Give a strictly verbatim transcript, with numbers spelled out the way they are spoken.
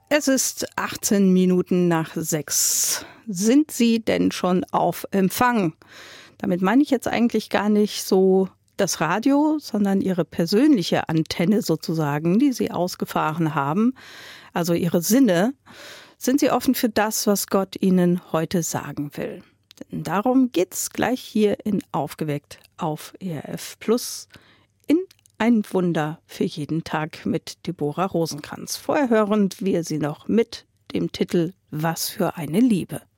Es ist achtzehn Minuten nach sechs. Sind Sie denn schon auf Empfang? Damit meine ich jetzt eigentlich gar nicht so das Radio, sondern Ihre persönliche Antenne sozusagen, die Sie ausgefahren haben, also Ihre Sinne. Sind Sie offen für das, was Gott Ihnen heute sagen will? Denn darum geht's gleich hier in Aufgeweckt auf E R F Plus in Ein Wunder für jeden Tag mit Deborah Rosenkranz. Vorher hören wir sie noch mit dem Titel Was für eine Liebe.